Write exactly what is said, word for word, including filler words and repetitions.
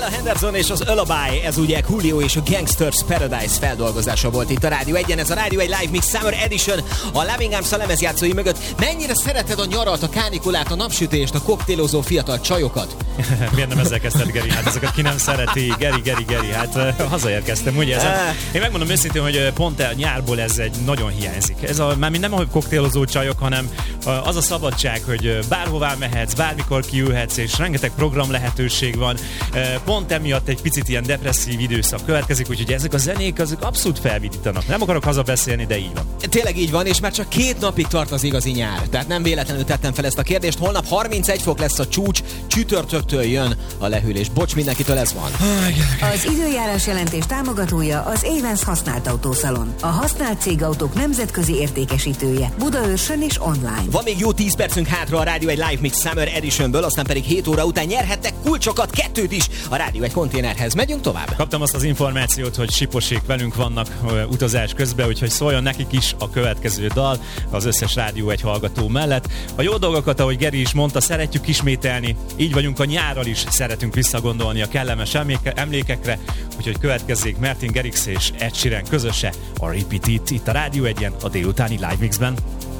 Henderson és az Lullaby, ez ugye Coolio és a Gangsters Paradise feldolgozása volt itt a Rádió egyen. Ez a Rádió egy Live Mix Summer Edition a Loving Arms a lemezjátszói mögött. Mennyire szereted a nyarat, a kánikulát, a napsütést, a koktélozó fiatal csajokat? Miért nem ezzel kezdted, Geri? Hát ezeket ki nem szereti. Geri, Geri, Geri, hát uh, hazaérkeztem, ugye ezen. Én megmondom őszintén, hogy pont a nyárból ez egy nagyon hiányzik. Ez a, már nem a koktélozó csajok, hanem az a szabadság, hogy bárhová mehetsz, bármikor kiülhetsz, és rengeteg program lehetőség van. Pont emiatt egy picit ilyen depresszív időszak következik, úgyhogy ezek a zenék azok abszolút felvidítanak. Nem akarok hazabeszélni, de így van. Tényleg így van, és már csak két napig tart az igazi nyár. Tehát nem véletlenül tettem fel ezt a kérdést. Holnap harmincegy fok lesz a csúcs, csütörtöktől jön a lehűlés. Bocs, mindenkitől ez van. Az időjárás jelentés támogatója az Avens használt autószalon. A használt cégautók nemzetközi értékesítője. Budaörsön és online. Van még jó tíz percünk hátra a Rádió egy Live Mix Summer Editionből, aztán pedig hét óra után nyerhettek kulcsokat, kettőt is a Rádió egy konténerhez. Megyünk tovább. Kaptam azt az információt, hogy Siposék velünk vannak uh, utazás közben, úgyhogy szóljon nekik is a következő dal az összes Rádió egy hallgató mellett. A jó dolgokat, ahogy Geri is mondta, szeretjük ismételni. Így vagyunk a nyárral is, szeretünk visszagondolni a kellemes emléke- emlékekre, úgyhogy következzék Martin Garrix és Ed Sheeran közöse a Repeat It itt a Rádió egyen a délutáni Live Mixben.